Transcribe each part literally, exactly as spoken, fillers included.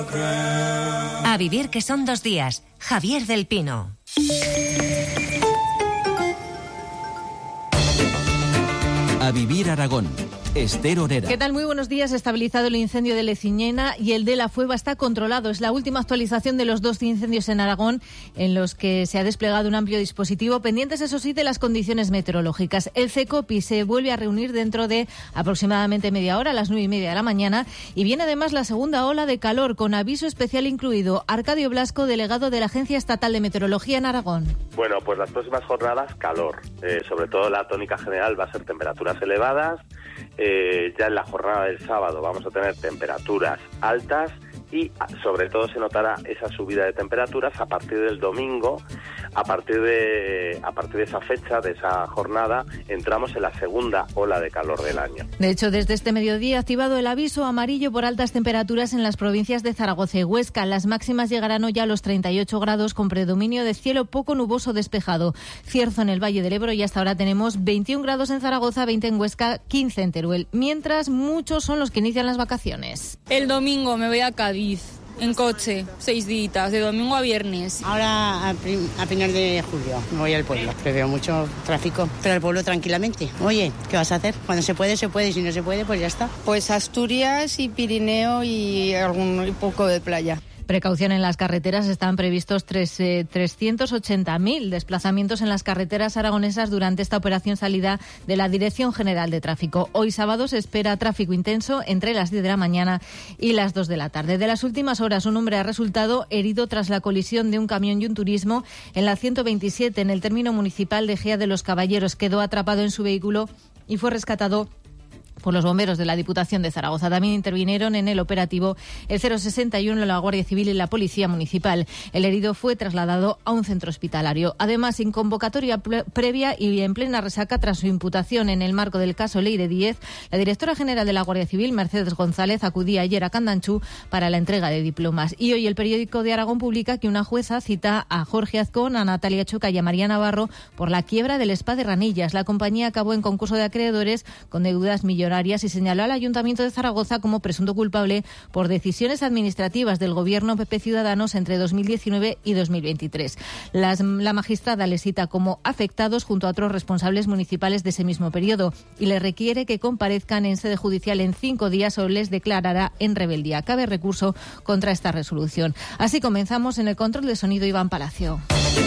A vivir, que son dos días. Javier del Pino. A vivir Aragón. Esther Orera. ¿Qué tal? Muy buenos días. Estabilizado el incendio de Leciñena y el de La Fueva está controlado. Es la última actualización de los dos incendios en Aragón en los que se ha desplegado un amplio dispositivo, pendientes, eso sí, de las condiciones meteorológicas. El CECOPI se vuelve a reunir dentro de aproximadamente media hora, a las nueve y media de la mañana, y viene además la segunda ola de calor, con aviso especial incluido. Arcadio Blasco, delegado de la Agencia Estatal de Meteorología en Aragón. Bueno, pues las próximas jornadas, calor. Eh, sobre todo la tónica general va a ser temperaturas elevadas. Eh, ya en la jornada del sábado vamos a tener temperaturas altas y sobre todo se notará esa subida de temperaturas a partir del domingo. A partir de a partir de esa fecha, de esa jornada, entramos en la segunda ola de calor del año. De hecho, desde este mediodía ha activado el aviso amarillo por altas temperaturas en las provincias de Zaragoza y Huesca. Las máximas llegarán hoy a los treinta y ocho grados, con predominio de cielo poco nuboso despejado. Cierzo en el Valle del Ebro, y hasta ahora tenemos veintiún grados en Zaragoza, veinte en Huesca, quince en Teruel. Mientras, muchos son los que inician las vacaciones. El domingo me voy a Cádiz. En coche, seis días, de domingo a viernes. Ahora a, prim- a final de julio me voy al pueblo, que veo mucho tráfico, pero al pueblo tranquilamente. Oye, ¿qué vas a hacer? Cuando se puede, se puede, y si no se puede, pues ya está. Pues Asturias y Pirineo y algún y poco de playa. Precaución en las carreteras. Están previstos tres, eh, trescientos ochenta mil desplazamientos en las carreteras aragonesas durante esta operación salida de la Dirección General de Tráfico. Hoy sábado se espera tráfico intenso entre las diez de la mañana y las dos de la tarde. De las últimas horas, un hombre ha resultado herido tras la colisión de un camión y un turismo en la ciento veintisiete, en el término municipal de Gea de los Caballeros. Quedó atrapado en su vehículo y fue rescatado por los bomberos de la Diputación de Zaragoza. También intervinieron en el operativo el cero sesenta y uno, la Guardia Civil y la Policía Municipal. El herido fue trasladado a un centro hospitalario. Además, sin convocatoria pre- previa y en plena resaca tras su imputación en el marco del caso Leire Díez, la directora general de la Guardia Civil, Mercedes González, acudía ayer a Candanchú para la entrega de diplomas. Y hoy el periódico de Aragón publica que una jueza cita a Jorge Azcón, a Natalia Choca y a María Navarro por la quiebra del Spa de Ranillas. La compañía acabó en concurso de acreedores con deudas millonarias y señaló al Ayuntamiento de Zaragoza como presunto culpable por decisiones administrativas del Gobierno P P Ciudadanos entre dos mil diecinueve y dos mil veintitrés. Las, la magistrada les cita como afectados junto a otros responsables municipales de ese mismo periodo y les requiere que comparezcan en sede judicial en cinco días o les declarará en rebeldía. Cabe recurso contra esta resolución. Así comenzamos. En el control de sonido, Iván Palacio.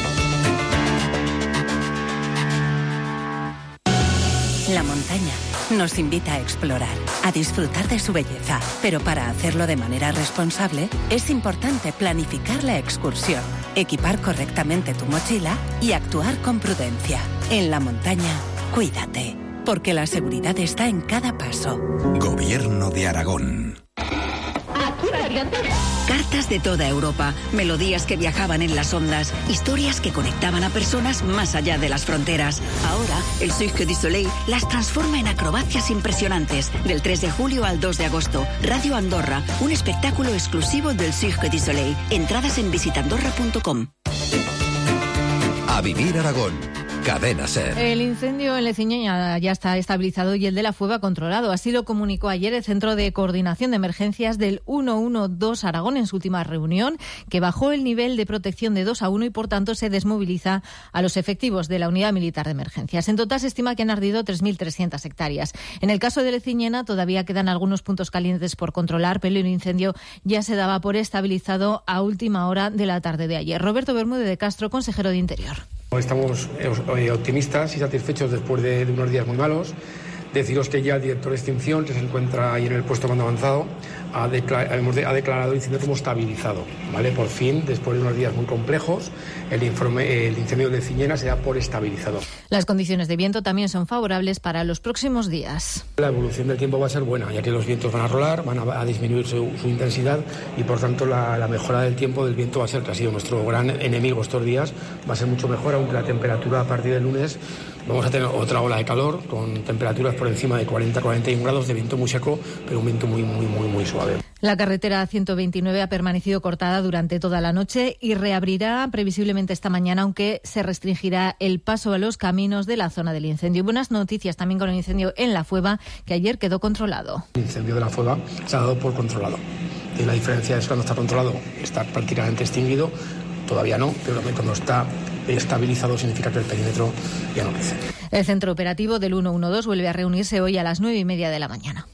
La montaña nos invita a explorar, a disfrutar de su belleza, pero para hacerlo de manera responsable es importante planificar la excursión, equipar correctamente tu mochila y actuar con prudencia. En la montaña, cuídate, porque la seguridad está en cada paso. Gobierno de Aragón. Cartas de toda Europa, melodías que viajaban en las ondas, historias que conectaban a personas más allá de las fronteras. Ahora, el Cirque du Soleil las transforma en acrobacias impresionantes. Del tres de julio al dos de agosto, Radio Andorra, un espectáculo exclusivo del Cirque du Soleil. Entradas en visitandorra punto com. A vivir Aragón. Cadena SER. El incendio en Leciñena ya está estabilizado y el de La Fueva controlado. Así lo comunicó ayer el Centro de Coordinación de Emergencias del ciento doce Aragón en su última reunión, que bajó el nivel de protección de dos a uno y por tanto se desmoviliza a los efectivos de la Unidad Militar de Emergencias. En total se estima que han ardido tres mil trescientas hectáreas. En el caso de Leciñena todavía quedan algunos puntos calientes por controlar, pero el incendio ya se daba por estabilizado a última hora de la tarde de ayer. Roberto Bermúdez de Castro, consejero de Interior. Estamos optimistas y satisfechos después de, de unos días muy malos. Deciros que ya el director de extinción, que se encuentra ahí en el puesto de mando avanzado, ha, declar, ha declarado el incendio como estabilizado. ¿Vale? Por fin, después de unos días muy complejos, el, informe, el incendio de Leciñena se da por estabilizado. Las condiciones de viento también son favorables para los próximos días. La evolución del tiempo va a ser buena, ya que los vientos van a rolar, van a, a disminuir su, su intensidad y, por tanto, la, la mejora del tiempo del viento va a ser, que ha sido nuestro gran enemigo estos días, va a ser mucho mejor, aunque la temperatura a partir del lunes vamos a tener otra ola de calor con temperaturas por encima de cuarenta a cuarenta y uno grados, de viento muy seco, pero un viento muy, muy, muy, muy suave. La carretera ciento veintinueve ha permanecido cortada durante toda la noche y reabrirá previsiblemente esta mañana, aunque se restringirá el paso a los caminos de la zona del incendio. Buenas noticias también con el incendio en La Fueva, que ayer quedó controlado. El incendio de La Fueva se ha dado por controlado. Y la diferencia es cuando está controlado, está prácticamente extinguido. Todavía no, pero cuando está estabilizado significa que el perímetro ya no crece. El centro operativo del ciento doce vuelve a reunirse hoy a las nueve y media de la mañana.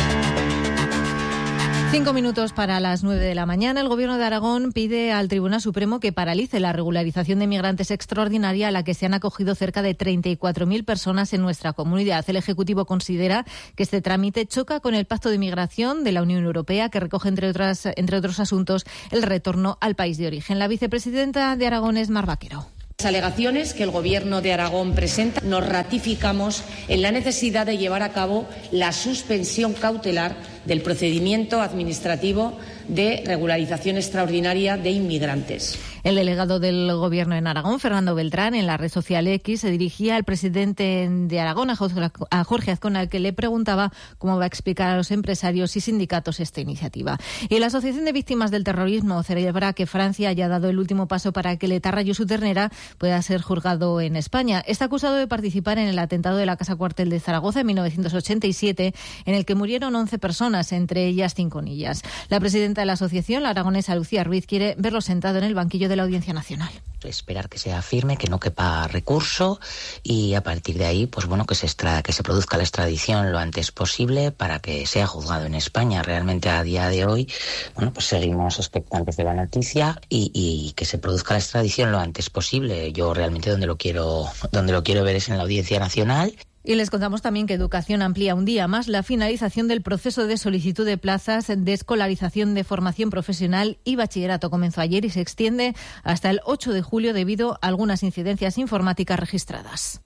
Cinco minutos para las nueve de la mañana. El Gobierno de Aragón pide al Tribunal Supremo que paralice la regularización de migrantes extraordinaria a la que se han acogido cerca de treinta y cuatro mil personas en nuestra comunidad. El Ejecutivo considera que este trámite choca con el Pacto de Migración de la Unión Europea, que recoge, entre otras, entre otros asuntos, el retorno al país de origen. La vicepresidenta de Aragón es Mar Vaquero. Las alegaciones que el Gobierno de Aragón presenta, nos ratificamos en la necesidad de llevar a cabo la suspensión cautelar del procedimiento administrativo de regularización extraordinaria de inmigrantes. El delegado del Gobierno en Aragón, Fernando Beltrán, en la red social X, se dirigía al presidente de Aragón, a Jorge Azcona, al que le preguntaba cómo va a explicar a los empresarios y sindicatos esta iniciativa. Y la Asociación de Víctimas del Terrorismo celebra que Francia haya dado el último paso para que el etarra Youssouf Ternera pueda ser juzgado en España. Está acusado de participar en el atentado de la Casa Cuartel de Zaragoza en mil novecientos ochenta y siete, en el que murieron once personas, entre ellas cinco niñas. La presidenta de la asociación, la aragonesa Lucía Ruiz, quiere verlo sentado en el banquillo de la Audiencia Nacional. Esperar que sea firme, que no quepa recurso y a partir de ahí, pues bueno, que se extra, que se produzca la extradición lo antes posible para que sea juzgado en España. Realmente a día de hoy, bueno, pues seguimos expectantes de la noticia y, y que se produzca la extradición lo antes posible. Yo realmente donde lo quiero, donde lo quiero ver es en la Audiencia Nacional. Y les contamos también que Educación amplía un día más la finalización del proceso de solicitud de plazas de escolarización de formación profesional y bachillerato. Comenzó ayer y se extiende hasta el ocho de julio debido a algunas incidencias informáticas registradas.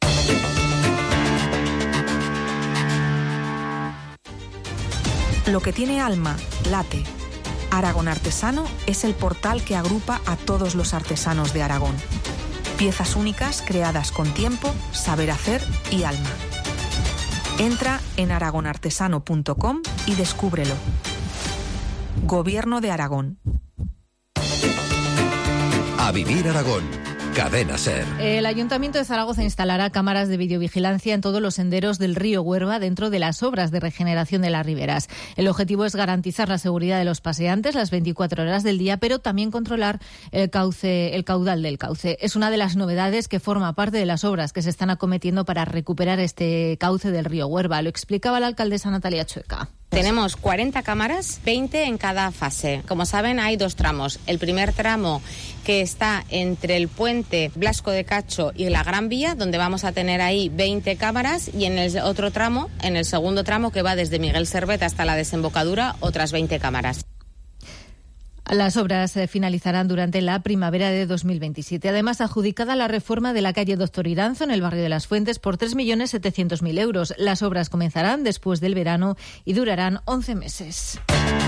Lo que tiene alma, late. Aragón Artesano es el portal que agrupa a todos los artesanos de Aragón. Piezas únicas creadas con tiempo, saber hacer y alma. Entra en aragon artesano punto com y descúbrelo. Gobierno de Aragón. A vivir Aragón. Cadena SER. El Ayuntamiento de Zaragoza instalará cámaras de videovigilancia en todos los senderos del río Huerva dentro de las obras de regeneración de las riberas. El objetivo es garantizar la seguridad de los paseantes las veinticuatro horas del día, pero también controlar el cauce, el caudal del cauce. Es una de las novedades que forma parte de las obras que se están acometiendo para recuperar este cauce del río Huerva. Lo explicaba la alcaldesa Natalia Chueca. Tenemos cuarenta cámaras, veinte en cada fase. Como saben, hay dos tramos. El primer tramo, que está entre el puente Blasco de Cacho y la Gran Vía, donde vamos a tener ahí veinte cámaras, y en el otro tramo, en el segundo tramo, que va desde Miguel Servet hasta la desembocadura, otras veinte cámaras. Las obras finalizarán durante la primavera de dos mil veintisiete. Además, adjudicada la reforma de la calle Doctor Iranzo en el barrio de Las Fuentes por tres millones setecientos mil euros. Las obras comenzarán después del verano y durarán once meses.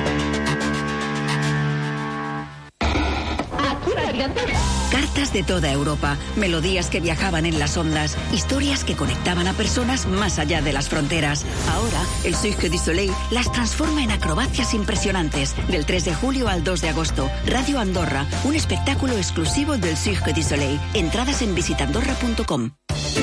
Cartas de toda Europa, melodías que viajaban en las ondas, historias que conectaban a personas más allá de las fronteras. Ahora, el Cirque du Soleil las transforma en acrobacias impresionantes. Del tres de julio al dos de agosto, Radio Andorra, un espectáculo exclusivo del Cirque du Soleil. Entradas en visit andorra punto com.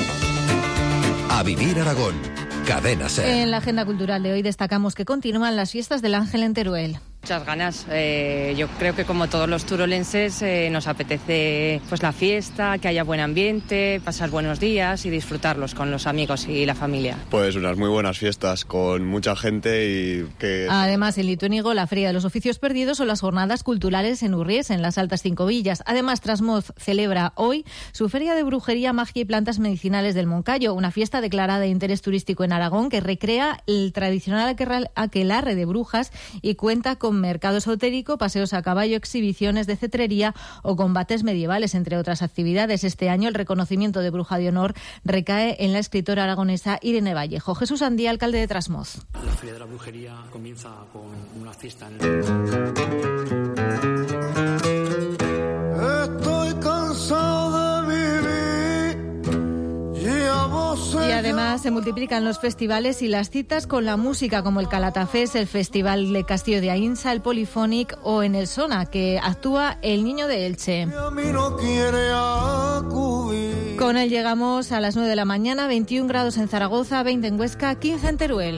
A vivir Aragón. Cadena SER. En la agenda cultural de hoy destacamos que continúan las fiestas del Ángel en Teruel. Muchas ganas. Eh, yo creo que como todos los turolenses eh, nos apetece pues la fiesta, que haya buen ambiente, pasar buenos días y disfrutarlos con los amigos y la familia. Pues unas muy buenas fiestas con mucha gente y que... Además, en Lituénigo, la Feria de los Oficios Perdidos o las jornadas culturales en Urries, en las Altas Cinco Villas. Además, Trasmoz celebra hoy su Feria de Brujería, Magia y Plantas Medicinales del Moncayo, una fiesta declarada de interés turístico en Aragón que recrea el tradicional aquelarre de brujas y cuenta con mercado esotérico, paseos a caballo, exhibiciones de cetrería o combates medievales, entre otras actividades. Este año el reconocimiento de Bruja de Honor recae en la escritora aragonesa Irene Vallejo. Jesús Andía, alcalde de Trasmoz. La Feria de la Brujería comienza con una fiesta en el... Y además además se multiplican los festivales y las citas con la música, como el Calatafés, el Festival de Castillo de Ainsa, el Polyphonic o en el Sona, que actúa El Niño de Elche. Con él llegamos a las nueve de la mañana, veintiún grados en Zaragoza, veinte en Huesca, quince en Teruel.